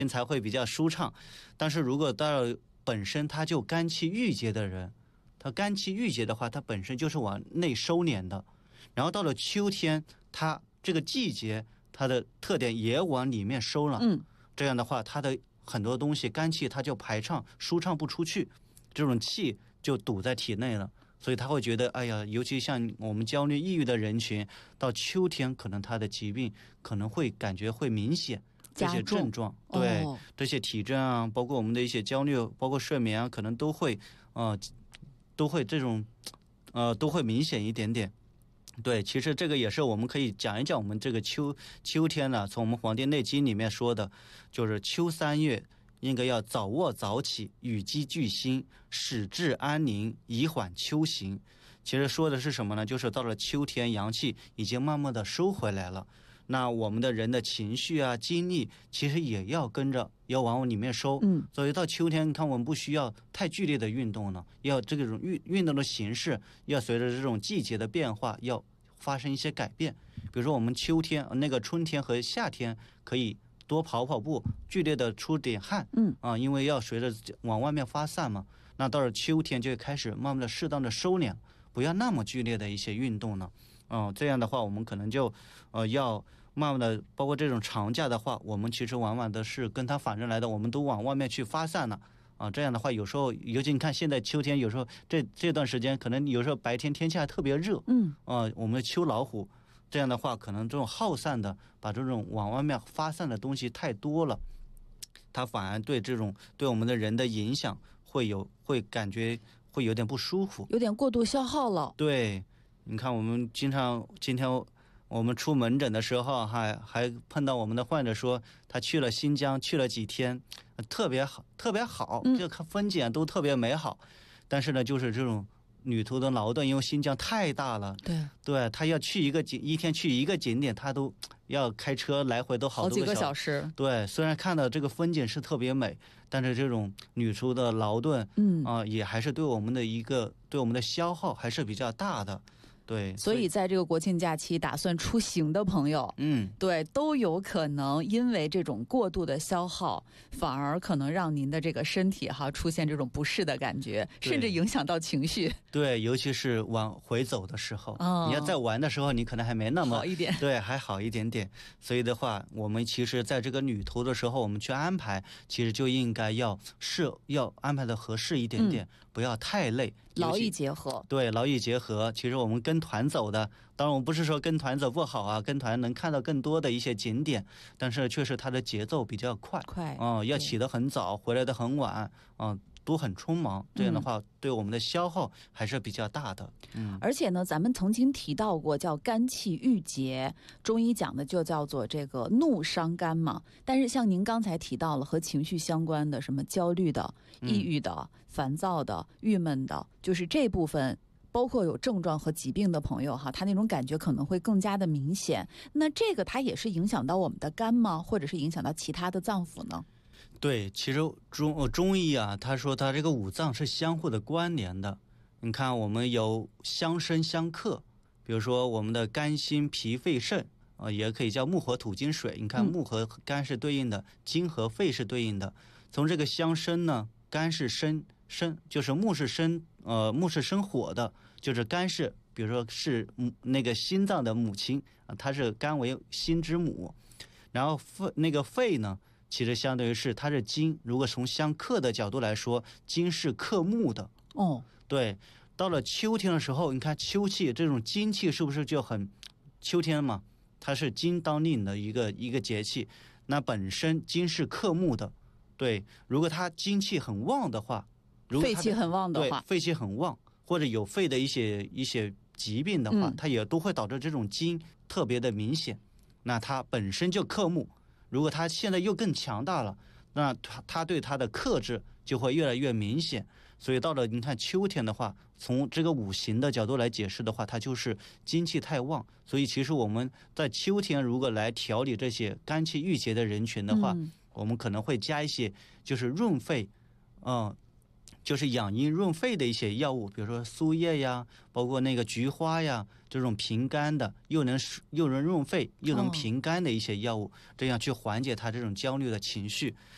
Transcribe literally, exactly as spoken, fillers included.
才会比较舒畅。但是如果到本身他就肝气郁结的人，他肝气郁结的话，它本身就是往内收敛的，然后到了秋天，它这个季节它的特点也往里面收了， 嗯， 这样的话它的很多东西肝气它就排畅舒畅不出去，这种气就堵在体内了，所以他会觉得哎呀，尤其像我们焦虑抑郁的人群，到秋天可能他的疾病可能会感觉会明显这些症状，对、哦、这些体征啊，包括我们的一些焦虑，包括睡眠啊，可能都会呃都会这种呃都会明显一点点。对，其实这个也是我们可以讲一讲我们这个秋秋天呢、啊，从我们《黄帝内经》里面说的，就是秋三月应该要早卧早起，与鸡俱兴，使志安宁，以缓秋行。其实说的是什么呢？就是到了秋天，阳气已经慢慢的收回来了，那我们的人的情绪啊、精力，其实也要跟着要往里面收。 嗯， 所以到秋天，你看我们不需要太剧烈的运动了，要这种运运动的形式要随着这种季节的变化，要发生一些改变。比如说我们秋天、那个春天和夏天可以多跑跑步，剧烈的出点汗， 嗯啊，因为要随着往外面发散嘛。那到了秋天就开始慢慢的适当的收敛，不要那么剧烈的一些运动了。嗯、呃，这样的话我们可能就呃要慢慢的，包括这种长假的话，我们其实往往的是跟它反着来的，我们都往外面去发散了。啊，这样的话，有时候，尤其你看现在秋天，有时候这这段时间，可能有时候白天天气还特别热， 嗯， 啊、呃，我们的秋老虎，这样的话，可能这种耗散的，把这种往外面发散的东西太多了，它反而对这种对我们的人的影响会有，会感觉会有点不舒服， 有点过度消耗了。 对，你看我们经常今天我们出门诊的时候，还还碰到我们的患者说，他去了新疆，去了几天。特别好，特别好，这个风景都特别美好，嗯、但是呢，就是这种旅途的劳顿，因为新疆太大了， 对， 对，他要去一个景，一天去一个景点，他都要开车来回都好多个好几个小时。 对，虽然看到这个风景是特别美，但是这种旅途的劳顿， 嗯啊、呃，也还是对我们的一个对我们的消耗还是比较大的。对， 所以在这个国庆假期打算出行的朋友， 嗯， 对，都有可能因为这种过度的消耗，反而可能让您的这个身体哈出现这种不适的感觉，甚至影响到情绪。 对，尤其是往回走的时候， 哦、 你要在玩的时候，你可能还没那么好一点， 对，还好一点点。所以的话，我们其实在这个旅途的时候，我们去安排，其实就应该要适，要安排的合适一点点，嗯、不要太累。 劳逸结合， 对，劳逸结合。其实我们跟团走的，当然我们不是说跟团走不好啊，跟团能看到更多的一些景点，但是确实它的节奏比较快， 快， 嗯，要起得很早，回来的很晚，嗯，都很匆忙，这样的话、嗯、对我们的消耗还是比较大的。嗯， 而且呢，咱们曾经提到过叫肝气郁结，中医讲的就叫做这个怒伤肝嘛。但是像您刚才提到了和情绪相关的，什么焦虑的、抑郁的、嗯、烦躁的、郁闷的，就是这部分。包括有症状和疾病的朋友哈，他那种感觉可能会更加的明显。那这个它也是影响到我们的肝吗？或者是影响到其他的脏腑呢？ 对，其实中中医啊，他说他这个五脏是相互的关联的。你看，我们有相生相克，比如说我们的肝、心、脾、肺、肾啊、呃，也可以叫木、火、土、金、水。你看，木和肝是对应的，金和肺是对应的。从这个相生呢，肝是生生，就是木是生，呃，木是生火的，就是肝是，比如说是那个心脏的母亲啊，它是肝为心之母。然后肺那个肺呢，其实相当于是它是金，如果从相克的角度来说，金是克木的。 哦， 对，到了秋天的时候，你看秋气这种金气是不是就很秋天嘛？它是金当令的一个一个节气，那本身金是克木的。对，如果它精气很旺的话，如果肺气很旺的话， 对，肺气很旺，或者有肺的一些一些疾病的话、嗯，它也都会导致这种金特别的明显。那它本身就克木，如果它现在又更强大了，那它它对它的克制就会越来越明显。所以到了你看秋天的话，从这个五行的角度来解释的话，它就是精气太旺。所以其实我们在秋天如果来调理这些肝气郁结的人群的话、嗯，我们可能会加一些就是润肺，嗯，就是养阴润肺的一些药物，比如说苏叶呀，包括那个菊花呀，这种平肝的，又能又能润肺又能平肝的一些药物，这样去缓解他这种焦虑的情绪。